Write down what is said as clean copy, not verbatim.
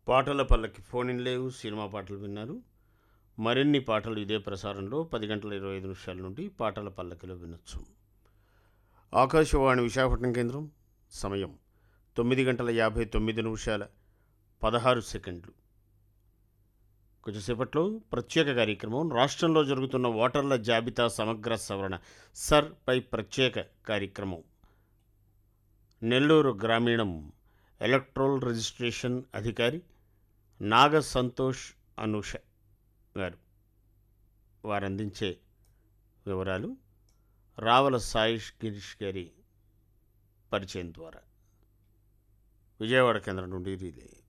పాటల పల్లకి phone in లేవు, సినిమా పాటలు విన్నారు. మరిన్ని పాటలు ఇదే ప్రసారంలో 10 గంటల 25 నిమిషాల నుండి పాటల పల్లకిలో వినొచ్చు. ఆకాశవాణి విశాఖపట్నం కేంద్రం. సమయం 9 గంటల 59 నిమిషాల 16 సెకండ్లు. కొంచెంసేపట్లో ప్రత్యేక కార్యక్రమం రాష్ట్రంలో జరుగుతున్న ఓటర్ల జాబితా సమగ్ర సవరణ పై ప్రత్యేక కార్యక్రమం. నెల్లూరు గ్రామీణం ఎలక్ట్రల్ రిజిస్ట్రేషన్ అధికారి నాగ సంతోష్ అనూష గారు వారందించే వివరాలు రావల సాయిష్ గిరీష్ గారి పరిచయం ద్వారా. విజయవాడ కేంద్రం నుండి రిలే.